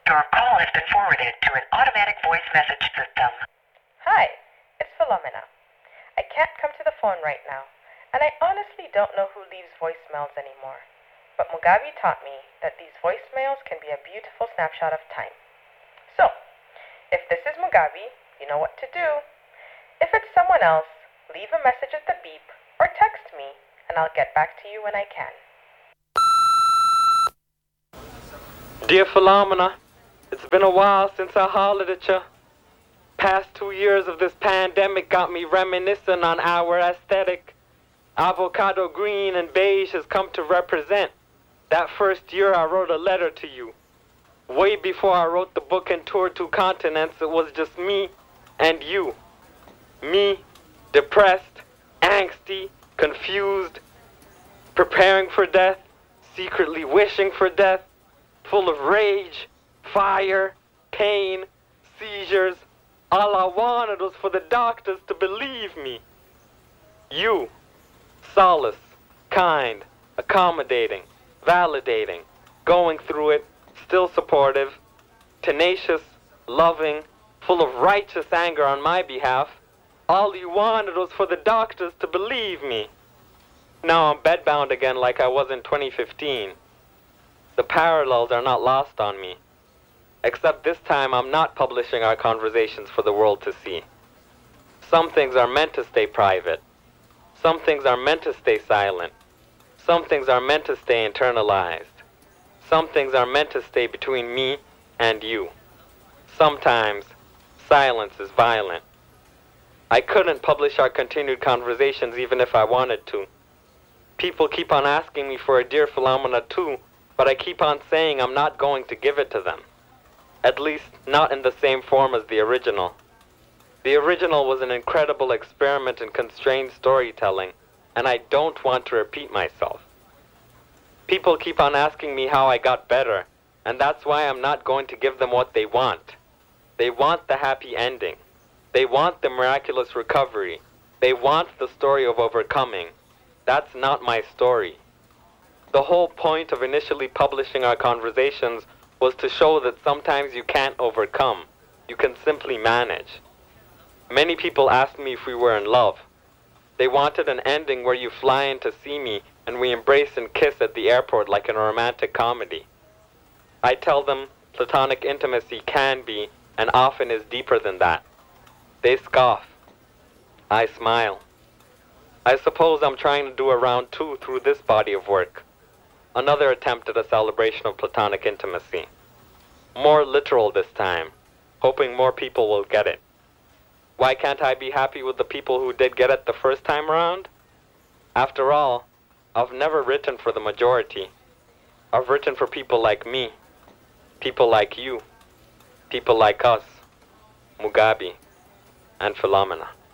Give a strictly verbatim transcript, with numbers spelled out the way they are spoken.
Your call has been forwarded to an automatic voice message system. Hi, it's Philomena. I can't come to the phone right now, and I honestly don't know who leaves voicemails anymore. But Mugabe taught me that these voicemails can be a beautiful snapshot of time. So, if this is Mugabe, you know what to do. If it's someone else, leave a message at the beep or text me, and I'll get back to you when I can. Dear Philomena, it's been a while since I hollered at you. Past two years of this pandemic got me reminiscing on our aesthetic. Avocado green and beige has come to represent. That first year I wrote a letter to you. Way before I wrote the book and toured two continents, it was just me and you. Me, depressed, angsty, confused, preparing for death, secretly wishing for death, full of rage, fire, pain, seizures. All I wanted was for the doctors to believe me. You, solace, kind, accommodating, validating, going through it, still supportive, tenacious, loving, full of righteous anger on my behalf. All you wanted was for the doctors to believe me. Now I'm bedbound again like I was in twenty fifteen. The parallels are not lost on me. Except this time I'm not publishing our conversations for the world to see. Some things are meant to stay private. Some things are meant to stay silent. Some things are meant to stay internalized. Some things are meant to stay between me and you. Sometimes silence is violent. I couldn't publish our continued conversations even if I wanted to. People keep on asking me for a Dear Philomena too, but I keep on saying I'm not going to give it to them. At least, not in the same form as the original. The original was an incredible experiment in constrained storytelling, and I don't want to repeat myself. People keep on asking me how I got better, and that's why I'm not going to give them what they want. They want the happy ending. They want the miraculous recovery. They want the story of overcoming. That's not my story. The whole point of initially publishing our conversations was to show that sometimes you can't overcome. You can simply manage. Many people asked me if we were in love. They wanted an ending where you fly in to see me and we embrace and kiss at the airport like in a romantic comedy. I tell them platonic intimacy can be and often is deeper than that. They scoff. I smile. I suppose I'm trying to do a round two through this body of work. Another attempt at a celebration of platonic intimacy. More literal this time, hoping more people will get it. Why can't I be happy with the people who did get it the first time around? After all, I've never written for the majority. I've written for people like me, people like you, people like us, Mugabe, and Philomena.